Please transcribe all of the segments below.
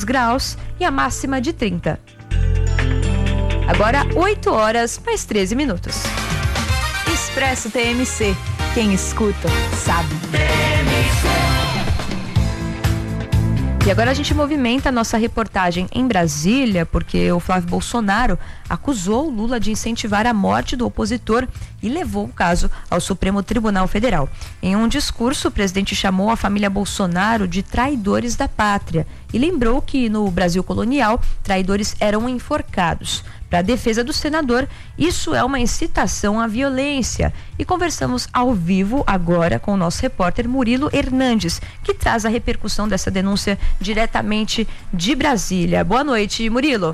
graus e a máxima de 30. Agora 8 horas mais 13 minutos. Expresso TMC. Quem escuta, sabe. E agora a gente movimenta a nossa reportagem em Brasília, porque o Flávio Bolsonaro acusou o Lula de incentivar a morte do opositor e levou o caso ao Supremo Tribunal Federal. Em um discurso, o presidente chamou a família Bolsonaro de traidores da pátria e lembrou que no Brasil colonial, traidores eram enforcados. Para a defesa do senador, isso é uma incitação à violência. E conversamos ao vivo agora com o nosso repórter Murilo Hernandes, que traz a repercussão dessa denúncia diretamente de Brasília. Boa noite, Murilo.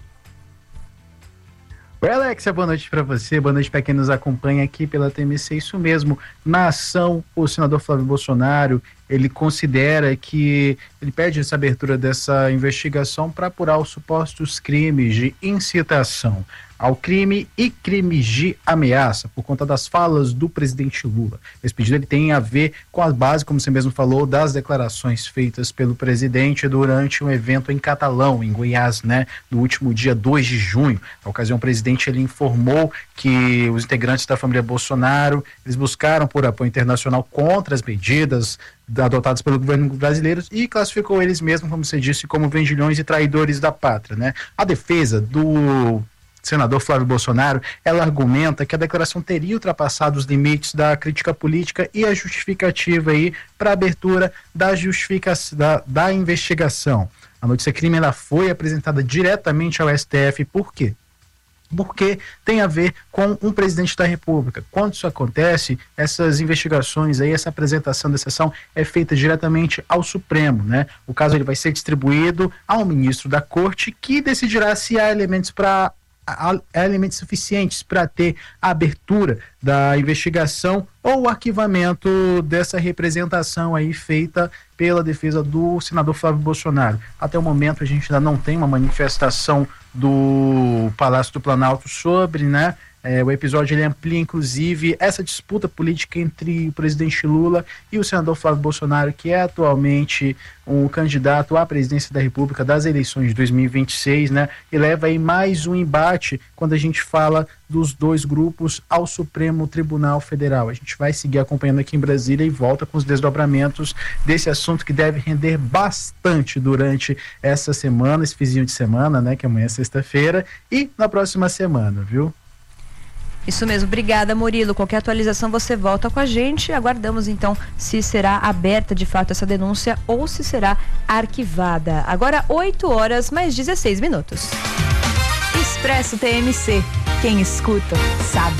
Oi, Alexia, boa noite para você, boa noite para quem nos acompanha aqui pela TMC. Isso mesmo, na ação, o senador Flávio Bolsonaro, ele considera que ele pede essa abertura dessa investigação para apurar os supostos crimes de incitação ao crime e crimes de ameaça por conta das falas do presidente Lula. Esse pedido ele tem a ver com a base, como você mesmo falou, das declarações feitas pelo presidente durante um evento em Catalão, em Goiás, né, no último dia 2 de junho. Na ocasião, o presidente ele informou que os integrantes da família Bolsonaro, eles buscaram por apoio internacional contra as medidas adotados pelo governo brasileiro e classificou eles mesmos, como você disse, como vendilhões e traidores da pátria, né? A defesa do senador Flávio Bolsonaro, ela argumenta que a declaração teria ultrapassado os limites da crítica política e a justificativa aí para a abertura da investigação. A notícia crime ela foi apresentada diretamente ao STF. Por quê? Porque tem a ver com um presidente da República. Quando isso acontece, essas investigações aí, essa apresentação dessa ação é feita diretamente ao Supremo, né? O caso ele vai ser distribuído ao ministro da Corte, que decidirá se há elementos suficientes para ter a abertura da investigação ou o arquivamento dessa representação aí feita pela defesa do senador Flávio Bolsonaro. Até o momento a gente ainda não tem uma manifestação do Palácio do Planalto sobre, né? O episódio ele amplia, inclusive, essa disputa política entre o presidente Lula e o senador Flávio Bolsonaro, que é atualmente um candidato à presidência da República das eleições de 2026, né? E leva aí mais um embate quando a gente fala dos dois grupos ao Supremo Tribunal Federal. A gente vai seguir acompanhando aqui em Brasília e volta com os desdobramentos desse assunto que deve render bastante durante essa semana, esse finzinho de semana, né? Que amanhã é sexta-feira e na próxima semana, viu? Isso mesmo, obrigada, Murilo. Qualquer atualização você volta com a gente. Aguardamos então se será aberta de fato essa denúncia ou se será arquivada. Agora 8 horas mais 16 minutos. Expresso TMC. Quem escuta, sabe.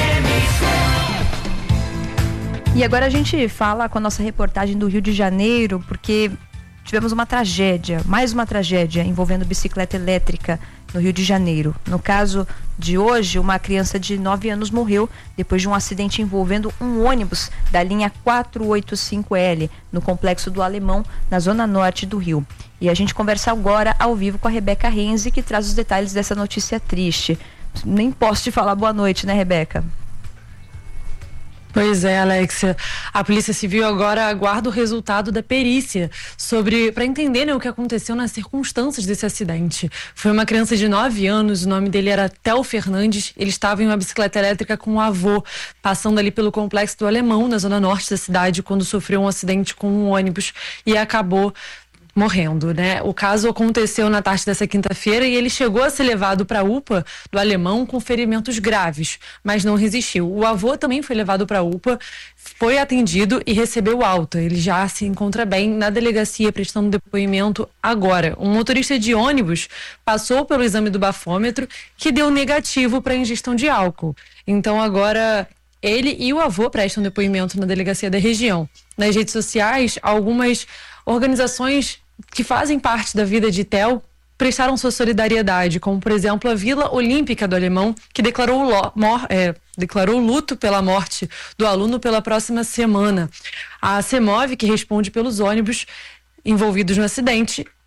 E agora a gente fala com a nossa reportagem do Rio de Janeiro, porque tivemos uma tragédia, mais uma tragédia envolvendo bicicleta elétrica no Rio de Janeiro. No caso de hoje, uma criança de 9 anos morreu depois de um acidente envolvendo um ônibus da linha 485L no Complexo do Alemão, na zona norte do Rio. E a gente conversa agora ao vivo com a Rebeca Renzi, que traz os detalhes dessa notícia triste. Nem posso te falar boa noite, né, Rebeca? Pois é, Alexia. A Polícia Civil agora aguarda o resultado da perícia para entender, né, o que aconteceu nas circunstâncias desse acidente. Foi uma criança de 9 anos, o nome dele era Theo Fernandes. Ele estava em uma bicicleta elétrica com o avô, passando ali pelo Complexo do Alemão, na zona norte da cidade, quando sofreu um acidente com um ônibus e acabou morrendo, né? O caso aconteceu na tarde dessa quinta-feira e ele chegou a ser levado para a UPA do Alemão com ferimentos graves, mas não resistiu. O avô também foi levado para a UPA, foi atendido e recebeu alta. Ele já se encontra bem na delegacia prestando depoimento agora. Um motorista de ônibus passou pelo exame do bafômetro que deu negativo para ingestão de álcool. Então agora ele e o avô prestam depoimento na delegacia da região. Nas redes sociais, algumas organizações que fazem parte da vida de Theo prestaram sua solidariedade, como por exemplo a Vila Olímpica do Alemão, que declarou luto pela morte do aluno pela próxima semana. A CEMOV, que responde pelos ônibus envolvidos no acidente,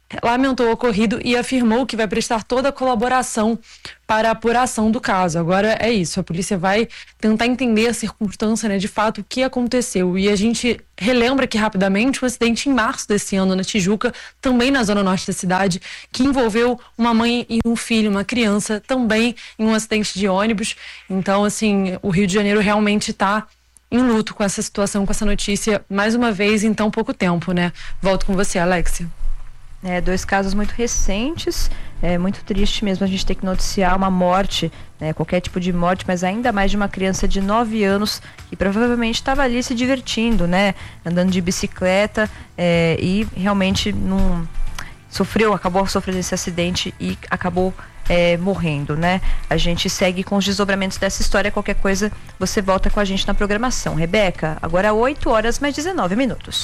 lamentou o ocorrido e afirmou que vai prestar toda a colaboração para a apuração do caso. Agora é isso, a polícia vai tentar entender a circunstância, né, de fato, o que aconteceu. E a gente relembra aqui rapidamente um acidente em março desse ano na Tijuca, também na zona norte da cidade, que envolveu uma mãe e um filho, uma criança, também em um acidente de ônibus. Então, assim, o Rio de Janeiro realmente está em luto com essa situação, com essa notícia, mais uma vez em tão pouco tempo, né? Volto com você, Alexia. 2 casos muito recentes, é muito triste mesmo a gente ter que noticiar uma morte, né, qualquer tipo de morte, mas ainda mais de uma criança de 9 anos que provavelmente estava ali se divertindo, né, andando de bicicleta e realmente acabou sofrendo esse acidente e acabou morrendo, né? A gente segue com os desdobramentos dessa história. Qualquer coisa, você volta com a gente na programação. Rebeca, agora 8h mais 19.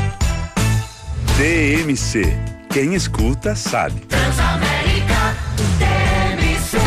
TMC. Quem escuta sabe. Transamérica TMC.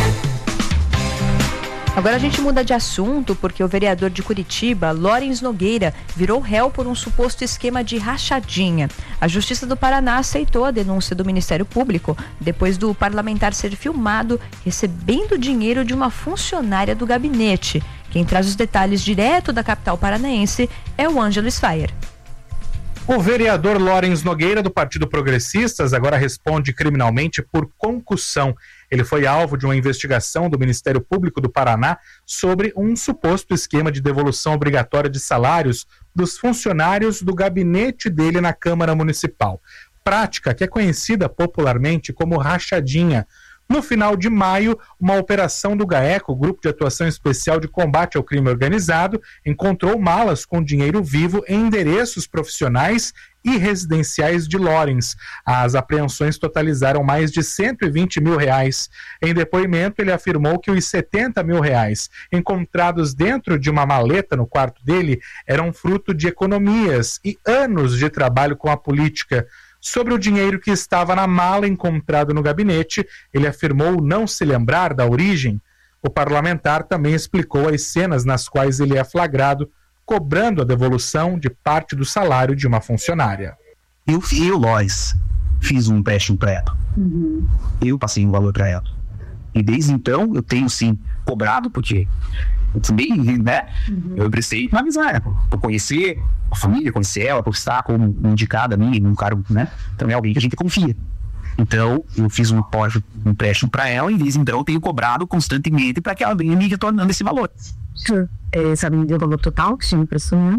Agora a gente muda de assunto porque o vereador de Curitiba, Lawrence Nogueira, virou réu por um suposto esquema de rachadinha. A Justiça do Paraná aceitou a denúncia do Ministério Público depois do parlamentar ser filmado recebendo dinheiro de uma funcionária do gabinete. Quem traz os detalhes direto da capital paranaense é o Ângelo Sfaier. O vereador Lawrence Nogueira, do Partido Progressistas, agora responde criminalmente por concussão. Ele foi alvo de uma investigação do Ministério Público do Paraná sobre um suposto esquema de devolução obrigatória de salários dos funcionários do gabinete dele na Câmara Municipal. Prática que é conhecida popularmente como rachadinha. No final de maio, uma operação do GAECO, Grupo de Atuação Especial de Combate ao Crime Organizado, encontrou malas com dinheiro vivo em endereços profissionais e residenciais de Lawrence. As apreensões totalizaram mais de R$120 mil. Em depoimento, ele afirmou que os R$70 mil encontrados dentro de uma maleta no quarto dele eram fruto de economias e anos de trabalho com a política. Sobre o dinheiro que estava na mala encontrado no gabinete, ele afirmou não se lembrar da origem. O parlamentar também explicou as cenas nas quais ele é flagrado cobrando a devolução de parte do salário de uma funcionária. Eu, Lois, fiz um empréstimo para ela. Eu passei um valor para ela. E desde então eu tenho sim cobrado, porque eu também, né? Eu emprestei uma amizade, por conhecer a família, conhecer ela, por estar como indicada a mim, num cargo, né? Então é alguém que a gente confia. Então eu fiz um empréstimo para ela e desde então eu tenho cobrado constantemente para que ela venha me retornando esse valor. Sabe me deu o valor total que você me emprestou, né?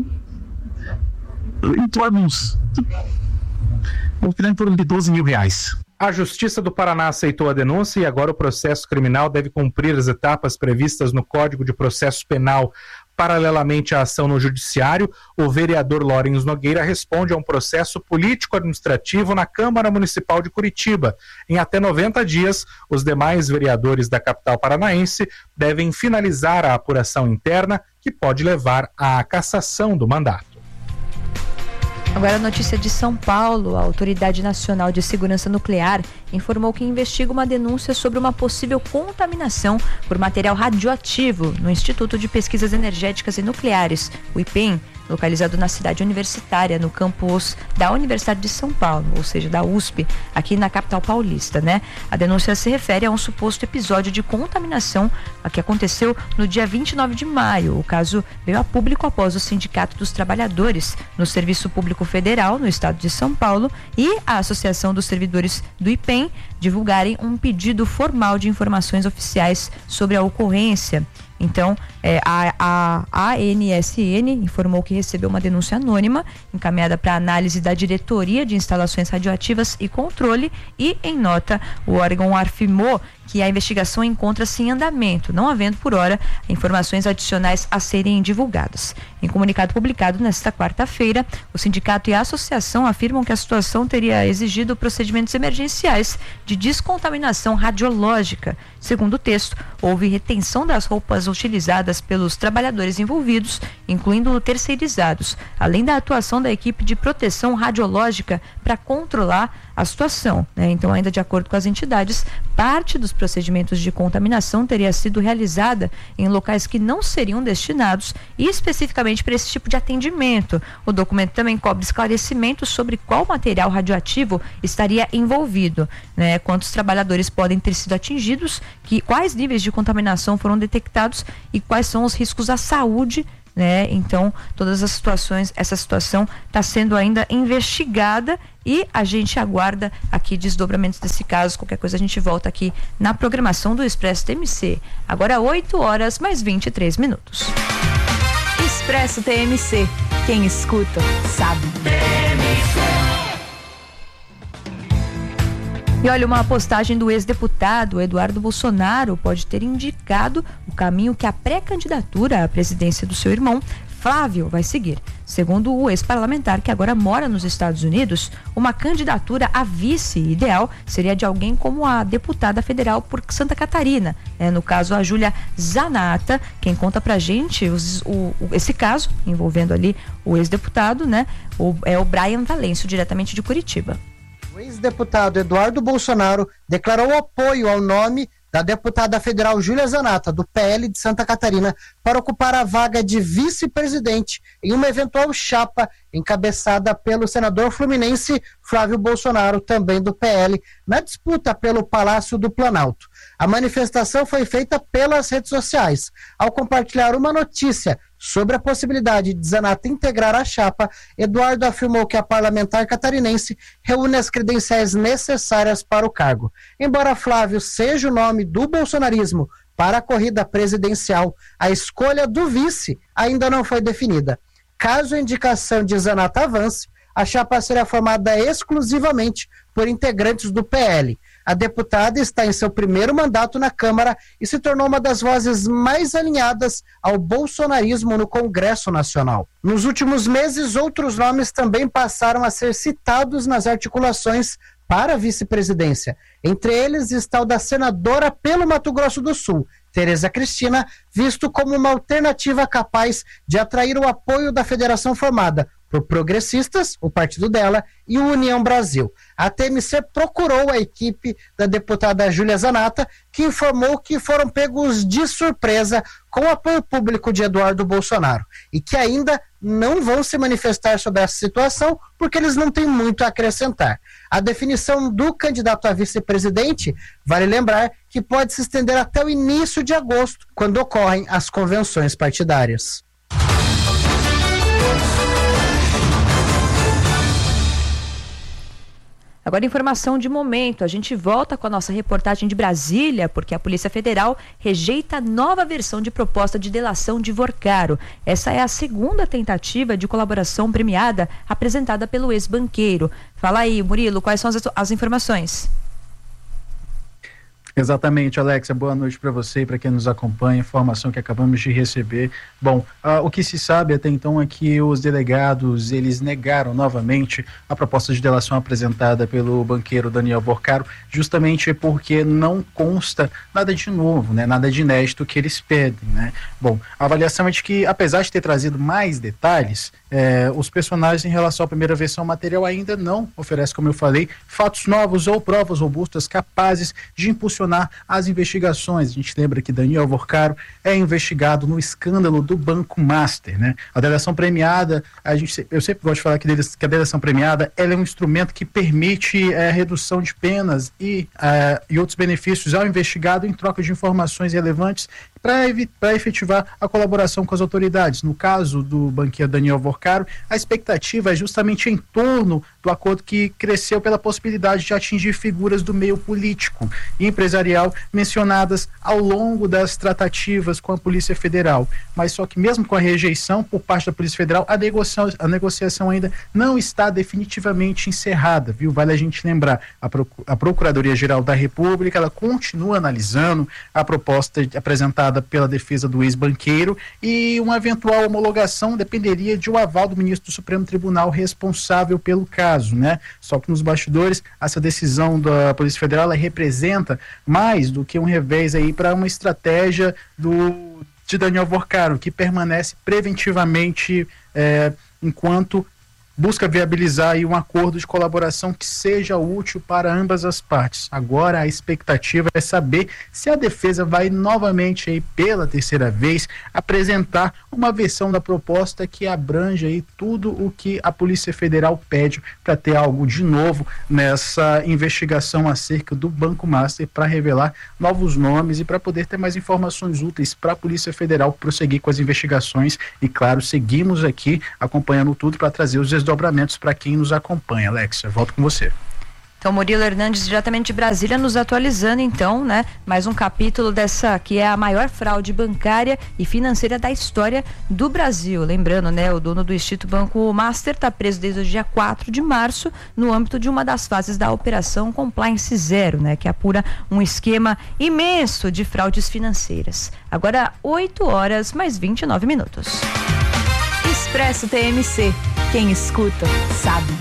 Em torno de R$12 mil. A Justiça do Paraná aceitou a denúncia e agora o processo criminal deve cumprir as etapas previstas no Código de Processo Penal. Paralelamente à ação no Judiciário, o vereador Lawrence Nogueira responde a um processo político-administrativo na Câmara Municipal de Curitiba. Em até 90 dias, os demais vereadores da capital paranaense devem finalizar a apuração interna, que pode levar à cassação do mandato. Agora a notícia de São Paulo. A Autoridade Nacional de Segurança Nuclear informou que investiga uma denúncia sobre uma possível contaminação por material radioativo no Instituto de Pesquisas Energéticas e Nucleares, o IPEM, localizado na cidade universitária, no campus da Universidade de São Paulo, ou seja, da USP, aqui na capital paulista, né? A denúncia se refere a um suposto episódio de contaminação que aconteceu no dia 29 de maio. O caso veio a público após o Sindicato dos Trabalhadores no Serviço Público Federal, no estado de São Paulo, e a Associação dos Servidores do IPEM divulgarem um pedido formal de informações oficiais sobre a ocorrência. Então, a ANSN informou que recebeu uma denúncia anônima encaminhada para análise da Diretoria de Instalações Radioativas e Controle e, em nota, o órgão afirmou que a investigação encontra-se em andamento, não havendo, por hora, informações adicionais a serem divulgadas. Em comunicado publicado nesta quarta-feira, o sindicato e a associação afirmam que a situação teria exigido procedimentos emergenciais de descontaminação radiológica. Segundo o texto, houve retenção das roupas utilizadas pelos trabalhadores envolvidos, incluindo terceirizados, além da atuação da equipe de proteção radiológica para controlar a situação, né? Então, ainda de acordo com as entidades, parte dos procedimentos de contaminação teria sido realizada em locais que não seriam destinados especificamente para esse tipo de atendimento. O documento também cobre esclarecimentos sobre qual material radioativo estaria envolvido, né? Quantos trabalhadores podem ter sido atingidos, quais níveis de contaminação foram detectados e quais são os riscos à saúde, né? Então, todas as situações, essa situação está sendo ainda investigada e a gente aguarda aqui desdobramentos desse caso. Qualquer coisa a gente volta aqui na programação do Expresso TMC. Agora 8h mais 23 min. Expresso TMC. Quem escuta, sabe. E olha, uma postagem do ex-deputado Eduardo Bolsonaro pode ter indicado o caminho que a pré-candidatura à presidência do seu irmão, Flávio, vai seguir. Segundo o ex-parlamentar, que agora mora nos Estados Unidos, uma candidatura a vice ideal seria de alguém como a deputada federal por Santa Catarina. No caso, a Júlia Zanata. Quem conta pra gente esse caso, envolvendo ali o ex-deputado, né? É o Brian Valêncio, diretamente de Curitiba. O ex-deputado Eduardo Bolsonaro declarou apoio ao nome da deputada federal Júlia Zanata, do PL de Santa Catarina, para ocupar a vaga de vice-presidente em uma eventual chapa encabeçada pelo senador fluminense Flávio Bolsonaro, também do PL, na disputa pelo Palácio do Planalto. A manifestação foi feita pelas redes sociais. Ao compartilhar uma notícia sobre a possibilidade de Zanata integrar a chapa, Eduardo afirmou que a parlamentar catarinense reúne as credenciais necessárias para o cargo. Embora Flávio seja o nome do bolsonarismo para a corrida presidencial, a escolha do vice ainda não foi definida. Caso a indicação de Zanata avance, a chapa será formada exclusivamente por integrantes do PL. A deputada está em seu primeiro mandato na Câmara e se tornou uma das vozes mais alinhadas ao bolsonarismo no Congresso Nacional. Nos últimos meses, outros nomes também passaram a ser citados nas articulações para a vice-presidência. Entre eles está o da senadora pelo Mato Grosso do Sul, Tereza Cristina, visto como uma alternativa capaz de atrair o apoio da federação formada por Progressistas, o partido dela, e o União Brasil. A TMC procurou a equipe da deputada Júlia Zanata, que informou que foram pegos de surpresa com o apoio público de Eduardo Bolsonaro e que ainda não vão se manifestar sobre essa situação porque eles não têm muito a acrescentar. A definição do candidato a vice-presidente, vale lembrar que pode se estender até o início de agosto, quando ocorrem as convenções partidárias. Agora, informação de momento, a gente volta com a nossa reportagem de Brasília, porque a Polícia Federal rejeita a nova versão de proposta de delação de Vorcaro. Essa é a segunda tentativa de colaboração premiada apresentada pelo ex-banqueiro. Fala aí, Murilo, quais são as informações? Exatamente, Alexia, boa noite para você e para quem nos acompanha, informação que acabamos de receber. Bom, o que se sabe até então é que os delegados, eles negaram novamente a proposta de delação apresentada pelo banqueiro Daniel Vorcaro, justamente porque não consta nada de novo, né, nada de inédito que eles pedem, né. Bom, a avaliação é de que, apesar de ter trazido mais detalhes, os personagens em relação à primeira versão material ainda não oferecem, como eu falei, fatos novos ou provas robustas capazes de impulsionar as investigações. A gente lembra que Daniel Vorcaro é investigado no escândalo do Banco Master, né? A delação premiada, eu sempre gosto de falar que a delação premiada ela é um instrumento que permite redução de penas e outros benefícios ao investigado em troca de informações relevantes para efetivar a colaboração com as autoridades. No caso do banqueiro Daniel Vorcaro, a expectativa é justamente em torno do acordo que cresceu pela possibilidade de atingir figuras do meio político e empresarial mencionadas ao longo das tratativas com a Polícia Federal. Mas só que mesmo com a rejeição por parte da Polícia Federal, a negociação ainda não está definitivamente encerrada, viu? Vale a gente lembrar, a Procuradoria-Geral da República, ela continua analisando a proposta apresentada pela defesa do ex-banqueiro e uma eventual homologação dependeria de um aval do ministro do Supremo Tribunal responsável pelo caso, né? Só que nos bastidores, essa decisão da Polícia Federal, ela representa mais do que um revés aí para uma estratégia de Daniel Vorcaro, que permanece preventivamente enquanto busca viabilizar aí um acordo de colaboração que seja útil para ambas as partes. Agora a expectativa é saber se a defesa vai novamente aí pela terceira vez apresentar uma versão da proposta que abrange aí tudo o que a Polícia Federal pede para ter algo de novo nessa investigação acerca do Banco Master, para revelar novos nomes e para poder ter mais informações úteis para a Polícia Federal prosseguir com as investigações. E claro, seguimos aqui acompanhando tudo para trazer os desdobramentos para quem nos acompanha. Alexia, volto com você. Então, Murilo Hernandes, diretamente de Brasília, nos atualizando então, né? Mais um capítulo dessa que é a maior fraude bancária e financeira da história do Brasil. Lembrando, né? O dono do extinto Banco Master está preso desde o dia 4 de março no âmbito de uma das fases da Operação Compliance Zero, né? Que apura um esquema imenso de fraudes financeiras. Agora, 8h mais 29. Expresso TMC. Quem escuta, sabe.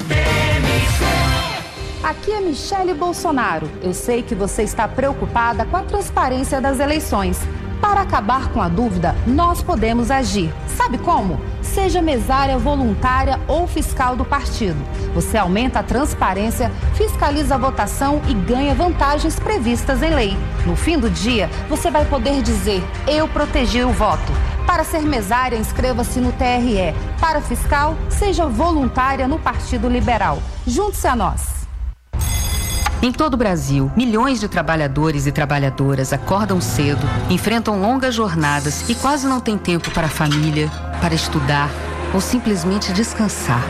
Aqui é Michele Bolsonaro. Eu sei que você está preocupada com a transparência das eleições. Para acabar com a dúvida, nós podemos agir. Sabe como? Seja mesária voluntária ou fiscal do partido. Você aumenta a transparência, fiscaliza a votação e ganha vantagens previstas em lei. No fim do dia, você vai poder dizer: eu protegi o voto. Para ser mesária, inscreva-se no TRE. Para fiscal, seja voluntária no Partido Liberal. Junte-se a nós. Em todo o Brasil, milhões de trabalhadores e trabalhadoras acordam cedo, enfrentam longas jornadas e quase não têm tempo para a família, para estudar ou simplesmente descansar.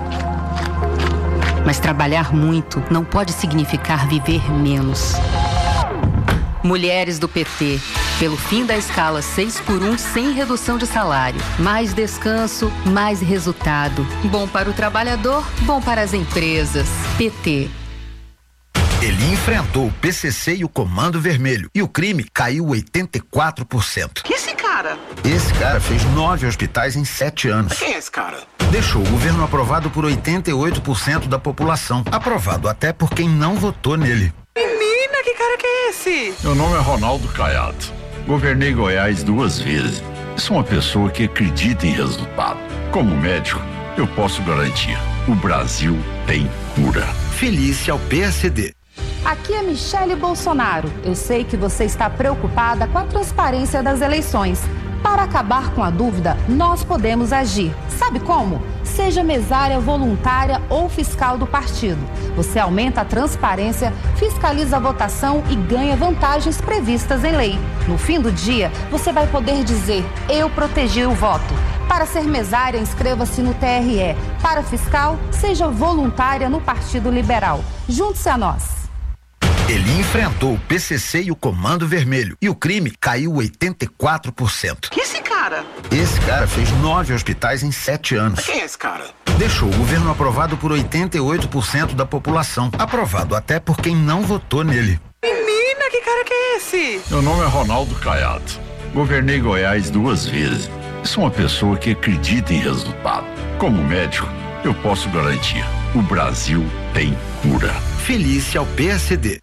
Mas trabalhar muito não pode significar viver menos. Mulheres do PT, pelo fim da escala 6x1 sem redução de salário. Mais descanso, mais resultado. Bom para o trabalhador, bom para as empresas. PT. Ele enfrentou o PCC e o Comando Vermelho e o crime caiu 84%. Que esse cara? Esse cara fez 9 hospitais em 7 anos. Quem é esse cara? Deixou o governo aprovado por 88% da população. Aprovado até por quem não votou nele. Menina, que cara que é esse? Meu nome é Ronaldo Caiado. Governei Goiás 2 vezes. Sou uma pessoa que acredita em resultado. Como médico, eu posso garantir: o Brasil tem cura. Felícia ao PSD. Aqui é Michele Bolsonaro. Eu sei que você está preocupada com a transparência das eleições. Para acabar com a dúvida, nós podemos agir. Sabe como? Seja mesária voluntária ou fiscal do partido. Você aumenta a transparência, fiscaliza a votação e ganha vantagens previstas em lei. No fim do dia, você vai poder dizer: eu protegi o voto. Para ser mesária, inscreva-se no TRE. Para fiscal, seja voluntária no Partido Liberal. Junte-se a nós. Ele enfrentou o PCC e o Comando Vermelho e o crime caiu 84%. Que esse cara? Esse cara fez 9 hospitais em 7 anos. Quem é esse cara? Deixou o governo aprovado por 88% da população. Aprovado até por quem não votou nele. Menina, que cara que é esse? Meu nome é Ronaldo Caiado. Governei Goiás 2 vezes. Sou uma pessoa que acredita em resultado. Como médico, eu posso garantir: o Brasil tem cura. Felícia ao PSD.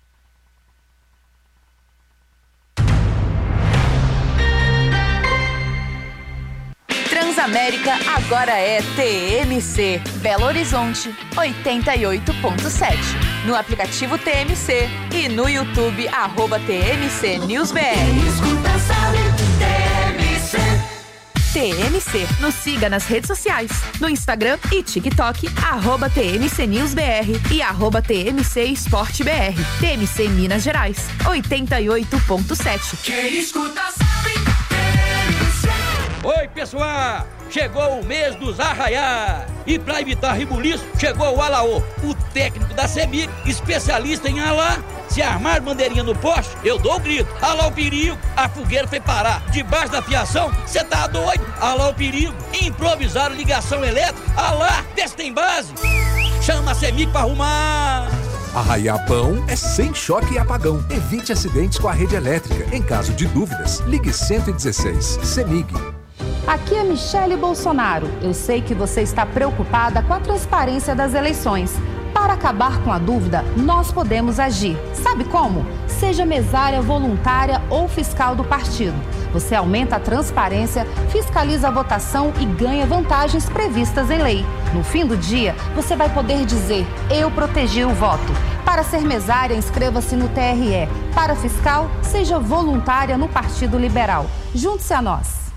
Transamérica agora é TMC. Belo Horizonte, 88.7. No aplicativo TMC e no YouTube, @TMC NewsBR. Escuta, sabe, TMC. TMC. Nos siga nas redes sociais, no Instagram e TikTok, @TMC NewsBR e @TMC EsporteBR. TMC Minas Gerais, 88.7. Quem escuta sabe, TMC. Oi, pessoal! Chegou o mês dos arraiá. E para evitar rebuliço, chegou o Alaô, o técnico da CEMIG, especialista em alá. Se armar bandeirinha no poste, eu dou o grito: alá o perigo, a fogueira foi parar. Debaixo da fiação, cê tá doido? Alá o perigo. Improvisaram ligação elétrica, alá, vê se tem base. Chama a CEMIG pra arrumar. Arraiapão é sem choque e apagão. Evite acidentes com a rede elétrica. Em caso de dúvidas, ligue 116. CEMIG. Aqui é Michele Bolsonaro. Eu sei que você está preocupada com a transparência das eleições. Para acabar com a dúvida, nós podemos agir. Sabe como? Seja mesária voluntária ou fiscal do partido. Você aumenta a transparência, fiscaliza a votação e ganha vantagens previstas em lei. No fim do dia, você vai poder dizer: eu protegi o voto. Para ser mesária, inscreva-se no TRE. Para fiscal, seja voluntária no Partido Liberal. Junte-se a nós.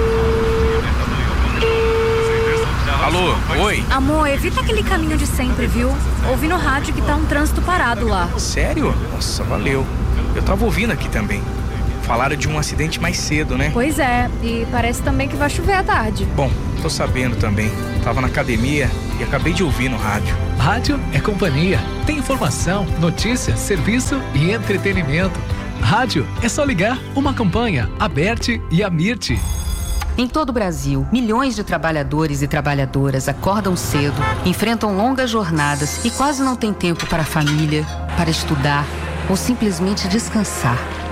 Alô, oi? Amor, evita aquele caminho de sempre, viu? Ouvi no rádio que tá um trânsito parado lá. Sério? Nossa, valeu. Eu tava ouvindo aqui também. Falaram de um acidente mais cedo, né? Pois é, e parece também que vai chover à tarde. Bom, tô sabendo também. Tava na academia e acabei de ouvir no rádio. Rádio é companhia. Tem informação, notícia, serviço e entretenimento. Rádio é só ligar. Uma campanha, Aberte e Amirte. Em todo o Brasil, milhões de trabalhadores e trabalhadoras acordam cedo, enfrentam longas jornadas e quase não têm tempo para a família, para estudar ou simplesmente descansar.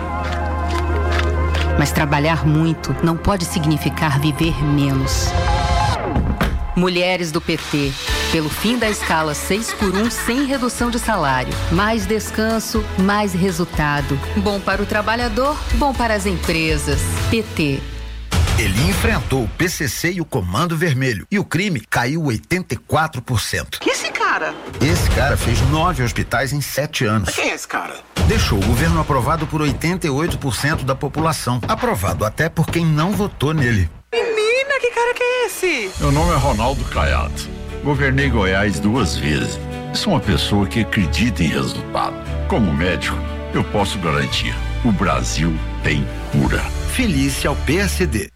Mas trabalhar muito não pode significar viver menos. Mulheres do PT, pelo fim da escala 6x1 sem redução de salário. Mais descanso, mais resultado. Bom para o trabalhador, bom para as empresas. PT. Ele enfrentou o PCC e o Comando Vermelho e o crime caiu 84%. Que esse cara? Esse cara fez 9 hospitais em 7 anos. Quem é esse cara? Deixou o governo aprovado por 88% da população. Aprovado até por quem não votou nele. Menina, que cara que é esse? Meu nome é Ronaldo Caiado. Governei Goiás 2 vezes. Sou uma pessoa que acredita em resultado. Como médico, eu posso garantir: o Brasil tem cura. Felice ao PSD.